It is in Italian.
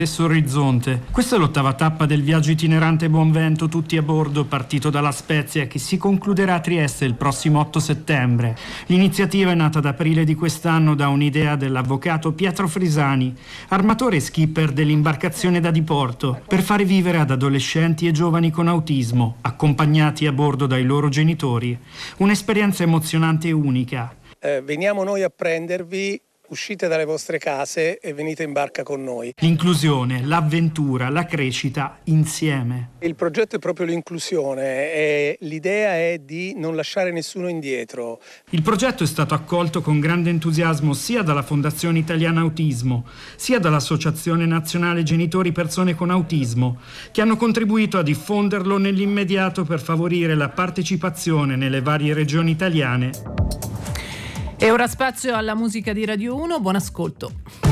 Orizzonte. Questa è l'8ª tappa del viaggio itinerante Buon Vento tutti a bordo, partito dalla Spezia, che si concluderà a Trieste il prossimo 8 settembre. L'iniziativa è nata ad aprile di quest'anno da un'idea dell'avvocato Pietro Frisani, armatore e skipper dell'imbarcazione da diporto, per fare vivere ad adolescenti e giovani con autismo, accompagnati a bordo dai loro genitori, un'esperienza emozionante e unica. Veniamo noi a prendervi. Uscite dalle vostre case e venite in barca con noi. L'inclusione, l'avventura, la crescita insieme. Il progetto è proprio l'inclusione e l'idea è di non lasciare nessuno indietro. Il progetto è stato accolto con grande entusiasmo sia dalla Fondazione Italiana Autismo, sia dall'Associazione Nazionale Genitori Persone con Autismo, che hanno contribuito a diffonderlo nell'immediato per favorire la partecipazione nelle varie regioni italiane. E ora spazio alla musica di Radio 1, buon ascolto.